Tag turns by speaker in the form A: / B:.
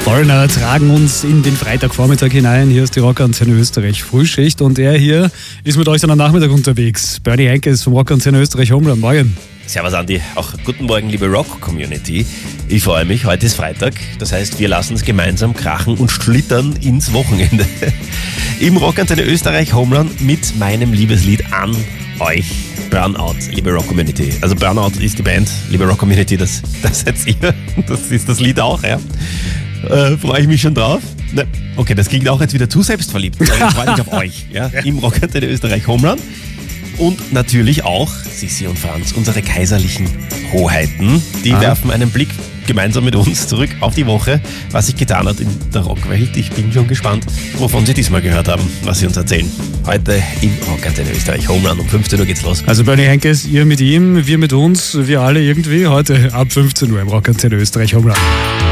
A: Foreigner tragen uns in den Freitagvormittag hinein. Hier ist die Rockantenne Österreich Frühschicht und er hier ist mit euch dann am Nachmittag unterwegs. Bernie Henkes vom Rockantenne Österreich Homeland. Morgen.
B: Servus Andi, auch guten Morgen liebe Rock-Community. Ich freue mich, heute ist Freitag, das heißt wir lassen es gemeinsam krachen und schlittern ins Wochenende. Im Rockantenne Österreich Homeland mit meinem Liebeslied an euch, Burnout, liebe Rock-Community. Also Burnout ist die Band, liebe Rock-Community, das seid ihr, das ist das Lied auch, ja. Freue ich mich schon drauf. Ne, okay, das klingt auch jetzt wieder zu selbstverliebt. Also ich freue mich auf euch, ja, im Rockantenne Österreich Homeland. Und natürlich auch Sissi und Franz, unsere kaiserlichen Hoheiten. Die werfen einen Blick gemeinsam mit uns zurück auf die Woche, was sich getan hat in der Rockwelt. Ich bin schon gespannt, wovon Sie diesmal gehört haben, was Sie uns erzählen. Heute im Rockantenne Österreich Homeland. Um 15 Uhr geht's los.
A: Also Bernie Henkes, ihr mit ihm, wir mit uns, wir alle irgendwie heute ab 15 Uhr im Rockantenne Österreich Homeland.